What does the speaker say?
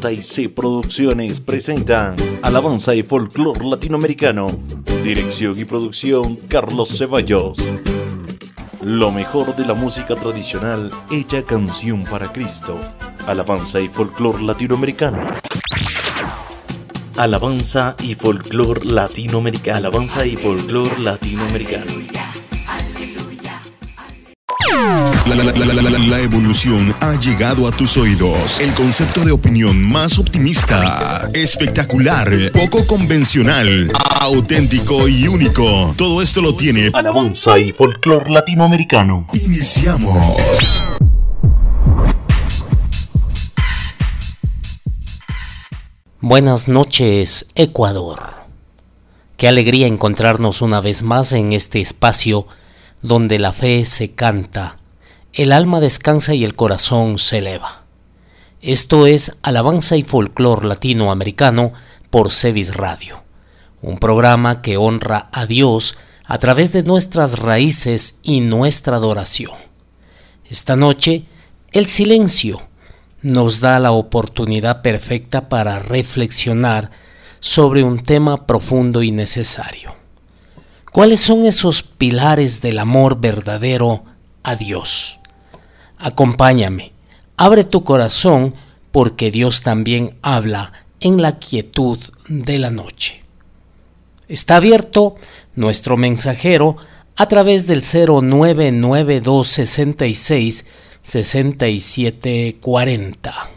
JC Producciones presentan Alabanza y Folclor Latinoamericano. Dirección y producción Carlos Ceballos. Lo mejor de la música tradicional hecha canción para Cristo. Alabanza y Folclor Latinoamericano. Alabanza y Folclor Latinoamericano. Alabanza y Folclor Latinoamericano. La evolución ha llegado a tus oídos. El concepto de opinión más optimista, espectacular, poco convencional, auténtico y único. Todo esto lo tiene Alabanza y Folclor Latinoamericano. Iniciamos. Buenas noches, Ecuador. Qué alegría encontrarnos una vez más en este espacio donde la fe se canta, el alma descansa y el corazón se eleva. Esto es Alabanza y Folclor Latinoamericano por Cevis Radio, un programa que honra a Dios a través de nuestras raíces y nuestra adoración. Esta noche, el silencio nos da la oportunidad perfecta para reflexionar sobre un tema profundo y necesario. ¿Cuáles son esos pilares del amor verdadero a Dios? Acompáñame, abre tu corazón porque Dios también habla en la quietud de la noche. Está abierto nuestro mensajero a través del 0992666740.